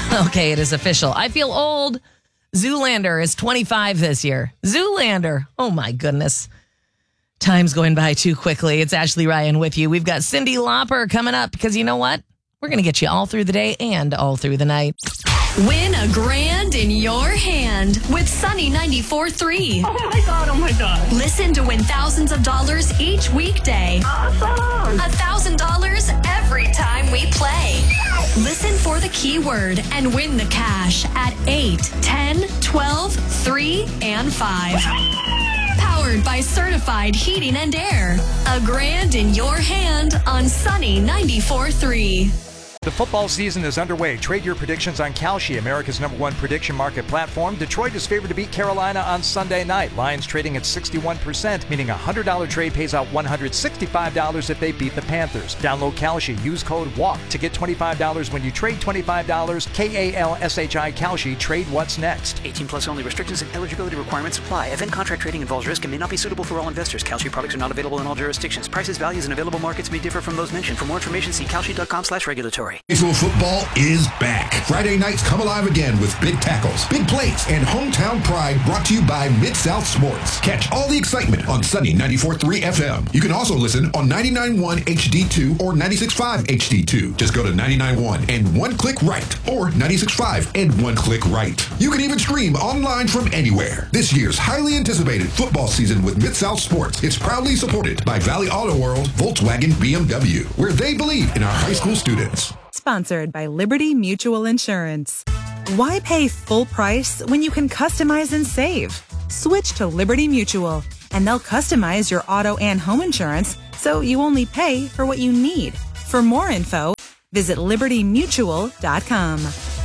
Okay, it is official. I feel old. Zoolander is 25 this year. Zoolander. Oh, my goodness. Time's going by too quickly. It's Ashley Ryan with you. We've got Cyndi Lauper coming up because you know what? We're going to get you all through the day and all through the night. Win a grand in your hand with Sunny 94.3. Oh my God. Listen to win thousands of dollars each weekday. Awesome. $1,000 every time we play. Listen for the keyword and win the cash at 8, 10, 12, 3, and 5. Powered by Certified Heating and Air. A grand in your hand on Sunny 94.3. The football season is underway. Trade your predictions on Kalshi, America's #1 prediction market platform. Detroit is favored to beat Carolina on Sunday night. Lions trading at 61%, meaning a $100 trade pays out $165 if they beat the Panthers. Download Kalshi. Use code WALK to get $25 when you trade $25. KALSHI Kalshi. Trade what's next. 18 plus only. Restrictions and eligibility requirements apply. Event contract trading involves risk and may not be suitable for all investors. Kalshi products are not available in all jurisdictions. Prices, values, and available markets may differ from those mentioned. For more information, see kalshi.com/regulatory. High school football is back. Friday nights come alive again with big tackles, big plays, and hometown pride brought to you by Mid-South Sports. Catch all the excitement on Sunny 94.3 FM. You can also listen on 99.1 HD2 or 96.5 HD2. Just go to 99.1 and one click right, or 96.5 and one click right. You can even stream online from anywhere. This year's highly anticipated football season with Mid-South Sports is proudly supported by Valley Auto World, Volkswagen, BMW, where they believe in our high school students. Sponsored by Liberty Mutual Insurance. Why pay full price when you can customize and save? Switch to Liberty Mutual, and they'll customize your auto and home insurance so you only pay for what you need. For more info, visit libertymutual.com.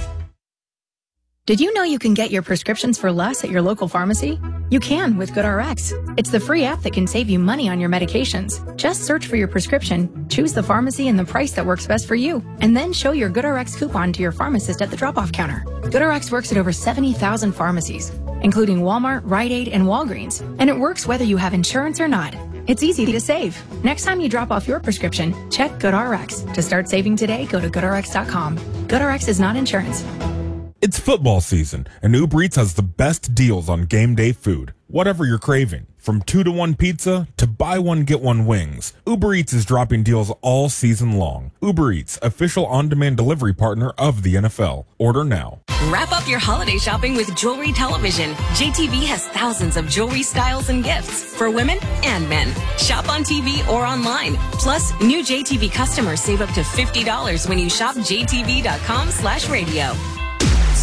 Did you know you can get your prescriptions for less at your local pharmacy? You can with GoodRx. It's the free app that can save you money on your medications. Just search for your prescription, choose the pharmacy and the price that works best for you, and then show your GoodRx coupon to your pharmacist at the drop-off counter. GoodRx works at over 70,000 pharmacies, including Walmart, Rite Aid, and Walgreens, and it works whether you have insurance or not. It's easy to save. Next time you drop off your prescription, check GoodRx. To start saving today, go to GoodRx.com. GoodRx is not insurance. It's football season, and Uber Eats has the best deals on game day food. Whatever you're craving, from 2-to-1 pizza to buy one, get one wings, Uber Eats is dropping deals all season long. Uber Eats, official on-demand delivery partner of the NFL. Order now. Wrap up your holiday shopping with Jewelry Television. JTV has thousands of jewelry styles and gifts for women and men. Shop on TV or online. Plus, new JTV customers save up to $50 when you shop jtv.com/radio.